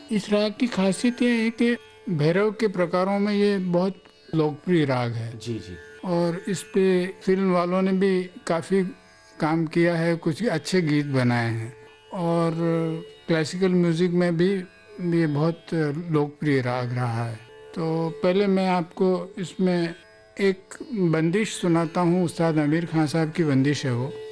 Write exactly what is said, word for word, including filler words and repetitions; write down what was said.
इस राग की खासियत ये है कि भैरव के प्रकारों में ये बहुत लोकप्रिय राग है जी जी। और इस पे फिल्म वालों ने भी काफ़ी काम किया है, कुछ अच्छे गीत बनाए हैं। और क्लासिकल म्यूज़िक में भी ये बहुत लोकप्रिय राग रहा है। तो पहले मैं आपको इसमें एक बंदिश सुनाता हूँ, उस्ताद आमिर खान साहब की बंदिश है वो।